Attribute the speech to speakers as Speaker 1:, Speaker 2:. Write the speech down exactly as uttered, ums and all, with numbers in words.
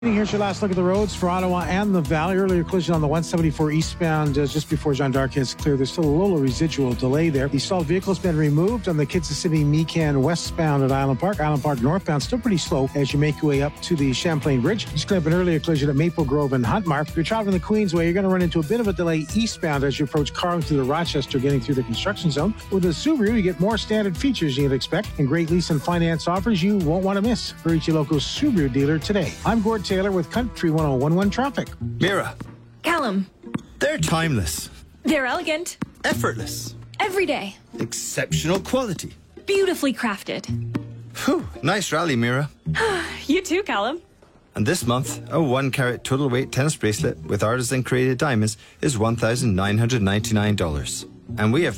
Speaker 1: Here's your last look at the roads for Ottawa and the Valley. Earlier collision on the one seventy-four eastbound uh, just before Jeanne d'Arc is clear. There's still a little residual delay there. The stalled vehicle's been removed on the Kansas City Mecan westbound at Island Park. Island Park northbound still pretty slow as you make your way up to the Champlain Bridge. Just cleared up an earlier collision at Maple Grove and Huntmar. If you're traveling the Queensway, you're going to run into a bit of a delay eastbound as you approach Carlington to Rochester, getting through the construction zone. With a Subaru, you get more standard features you'd expect and great lease and finance offers you won't want to miss. Reach your local Subaru dealer today. I'm Gord Taylor with Country one oh one one Traffic.
Speaker 2: Mira.
Speaker 3: Callum.
Speaker 2: They're timeless.
Speaker 3: They're elegant.
Speaker 2: Effortless.
Speaker 3: Every day.
Speaker 2: Exceptional quality.
Speaker 3: Beautifully crafted.
Speaker 2: Whew, nice rally, Mira.
Speaker 3: You too, Callum.
Speaker 2: And this month, a one carat total weight tennis bracelet with artisan created diamonds is one thousand nine hundred ninety-nine dollars. And we have